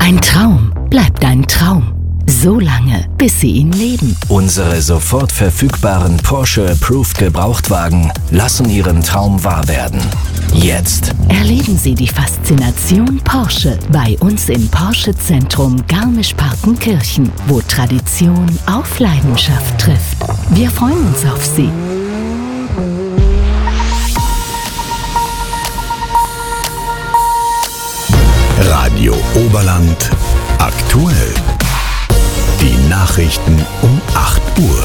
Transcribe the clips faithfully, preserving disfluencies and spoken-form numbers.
Ein Traum bleibt ein Traum. So lange, bis Sie ihn leben. Unsere sofort verfügbaren Porsche Approved Gebrauchtwagen lassen Ihren Traum wahr werden. Jetzt Erleben Sie die Faszination Porsche bei uns im Porsche Zentrum Garmisch-Partenkirchen, wo Tradition auf Leidenschaft trifft. Wir freuen uns auf Sie. Radio Oberland aktuell. Die Nachrichten um acht Uhr.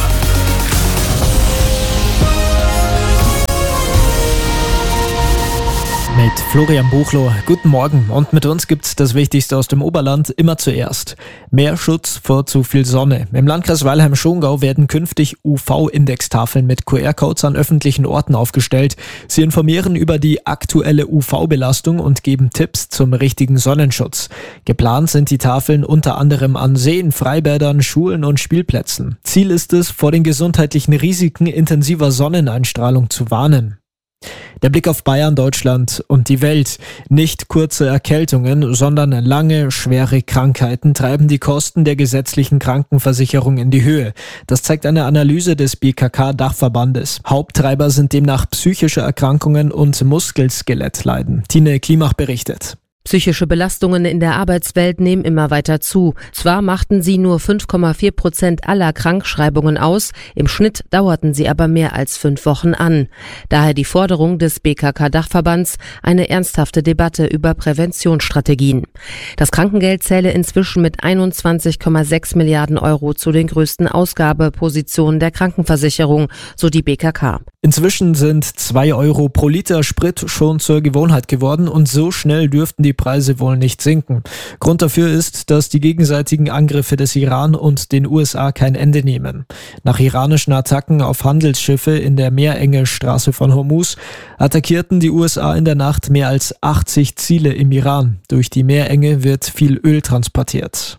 Mit Florian Buchloh. Guten Morgen. Und mit uns gibt's das Wichtigste aus dem Oberland immer zuerst. Mehr Schutz vor zu viel Sonne. Im Landkreis Weilheim-Schongau werden künftig U V-Indextafeln mit Q R-Codes an öffentlichen Orten aufgestellt. Sie informieren über die aktuelle U V-Belastung und geben Tipps zum richtigen Sonnenschutz. Geplant sind die Tafeln unter anderem an Seen, Freibädern, Schulen und Spielplätzen. Ziel ist es, vor den gesundheitlichen Risiken intensiver Sonneneinstrahlung zu warnen. Der Blick auf Bayern, Deutschland und die Welt. Nicht kurze Erkältungen, sondern lange, schwere Krankheiten treiben die Kosten der gesetzlichen Krankenversicherung in die Höhe. Das zeigt eine Analyse des B K K-Dachverbandes. Haupttreiber sind demnach psychische Erkrankungen und Muskel-Skelettleiden. Tine Klimach berichtet. Psychische Belastungen in der Arbeitswelt nehmen immer weiter zu. Zwar machten sie nur fünf Komma vier Prozent aller Krankschreibungen aus, im Schnitt dauerten sie aber mehr als fünf Wochen an. Daher die Forderung des B K K-Dachverbands, eine ernsthafte Debatte über Präventionsstrategien. Das Krankengeld zähle inzwischen mit einundzwanzig Komma sechs Milliarden Euro zu den größten Ausgabepositionen der Krankenversicherung, so die B K K. Inzwischen sind zwei Euro pro Liter Sprit schon zur Gewohnheit geworden und so schnell dürften die Preise wohl nicht sinken. Grund dafür ist, dass die gegenseitigen Angriffe des Iran und den U S A kein Ende nehmen. Nach iranischen Attacken auf Handelsschiffe in der Meerenge Straße von Hormuz attackierten die U S A in der Nacht mehr als achtzig Ziele im Iran. Durch die Meerenge wird viel Öl transportiert.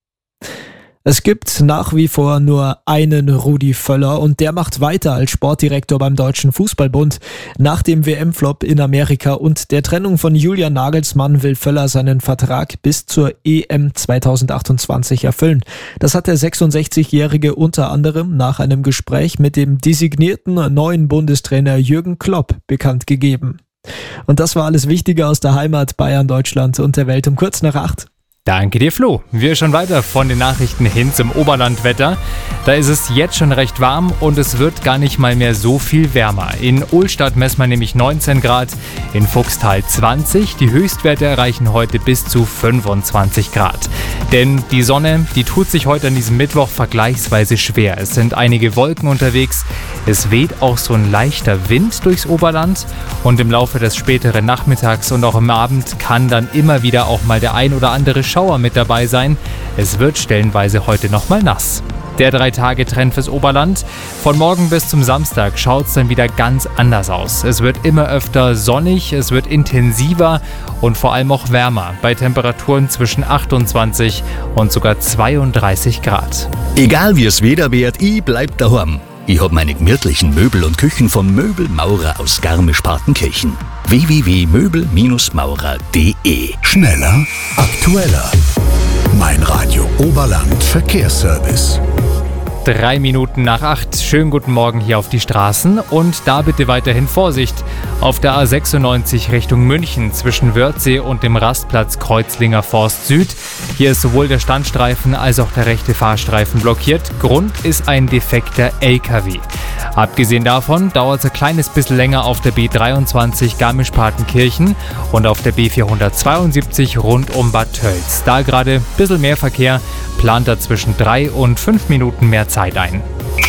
Es gibt nach wie vor nur einen Rudi Völler und der macht weiter als Sportdirektor beim Deutschen Fußballbund. Nach dem W M-Flop in Amerika und der Trennung von Julian Nagelsmann will Völler seinen Vertrag bis zur E M zweitausendachtundzwanzig erfüllen. Das hat der sechsundsechzigjährige unter anderem nach einem Gespräch mit dem designierten neuen Bundestrainer Jürgen Klopp bekannt gegeben. Und das war alles Wichtige aus der Heimat, Bayern, Deutschland und der Welt um kurz nach acht. Danke dir, Flo. Wir schon weiter von den Nachrichten hin zum Oberlandwetter. Da ist es jetzt schon recht warm und es wird gar nicht mal mehr so viel wärmer. In Ohlstadt messen wir nämlich neunzehn Grad, in Fuchstal zwanzig. Die Höchstwerte erreichen heute bis zu fünfundzwanzig Grad. Denn die Sonne, die tut sich heute an diesem Mittwoch vergleichsweise schwer. Es sind einige Wolken unterwegs. Es weht auch so ein leichter Wind durchs Oberland. Und im Laufe des späteren Nachmittags und auch am Abend kann dann immer wieder auch mal der ein oder andere Schauer mit dabei sein. Es wird stellenweise heute nochmal nass. Der Drei-Tage-Trend fürs Oberland. Von morgen bis zum Samstag schaut es dann wieder ganz anders aus. Es wird immer öfter sonnig, es wird intensiver und vor allem auch wärmer. Bei Temperaturen zwischen achtundzwanzig und sogar zweiunddreißig Grad. Egal wie es Wetter wird, ich bleib daheim. Ich hab meine gemütlichen Möbel und Küchen von Möbelmaurer aus Garmisch-Partenkirchen. w w w punkt möbel maurer punkt d e. Schneller, aktueller. Mein Radio Oberland Verkehrsservice. Drei Minuten nach acht. Schönen guten Morgen hier auf die Straßen und da bitte weiterhin Vorsicht. Auf der A sechsundneunzig Richtung München zwischen Wörthsee und dem Rastplatz Kreuzlinger Forst Süd. Hier ist sowohl der Standstreifen als auch der rechte Fahrstreifen blockiert. Grund ist ein defekter L K W. Abgesehen davon dauert es ein kleines bisschen länger auf der B dreiundzwanzig Garmisch-Partenkirchen und auf der B vierhundertzweiundsiebzig rund um Bad Tölz. Da gerade ein bisschen mehr Verkehr, plant da zwischen drei und fünf Minuten mehr Zeit ein.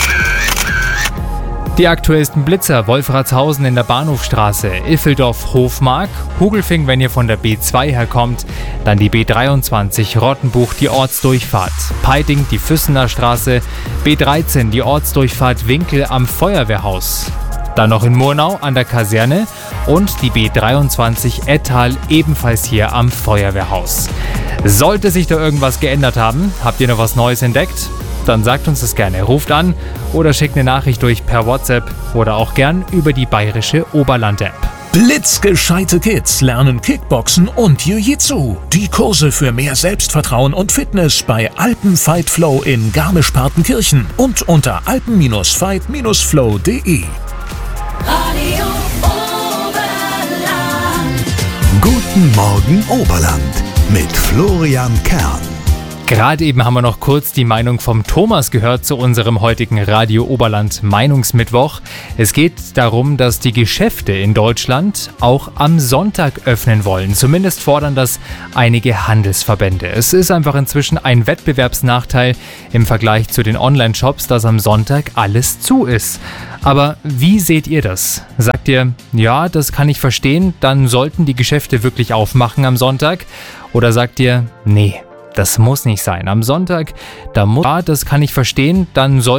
Die aktuellsten Blitzer: Wolfratshausen in der Bahnhofstraße, Iffeldorf-Hofmark, Hugelfing, wenn ihr von der B zwei herkommt, dann die B dreiundzwanzig Rottenbuch, die Ortsdurchfahrt, Peiting, die Füssener Straße, B dreizehn, die Ortsdurchfahrt Winkel am Feuerwehrhaus. Dann noch in Murnau an der Kaserne und die B dreiundzwanzig Ettal ebenfalls hier am Feuerwehrhaus. Sollte sich da irgendwas geändert haben, habt ihr noch was Neues entdeckt? Dann sagt uns das gerne. Ruft an oder schickt eine Nachricht durch per WhatsApp oder auch gern über die bayerische Oberland-App. Blitzgescheite Kids lernen Kickboxen und Jiu-Jitsu. Die Kurse für mehr Selbstvertrauen und Fitness bei Alpen Fight Flow in Garmisch-Partenkirchen und unter alpen Fight Flow punkt de. Radio Oberland. Guten Morgen Oberland mit Florian Kern. Gerade eben haben wir noch kurz die Meinung vom Thomas gehört zu unserem heutigen Radio Oberland Meinungsmittwoch. Es geht darum, dass die Geschäfte in Deutschland auch am Sonntag öffnen wollen. Zumindest fordern das einige Handelsverbände. Es ist einfach inzwischen ein Wettbewerbsnachteil im Vergleich zu den Online-Shops, dass am Sonntag alles zu ist. Aber wie seht ihr das? Sagt ihr, ja, das kann ich verstehen, dann sollten die Geschäfte wirklich aufmachen am Sonntag? Oder sagt ihr, nee, das muss nicht sein. Am Sonntag, da muss, ja, das kann ich verstehen, dann soll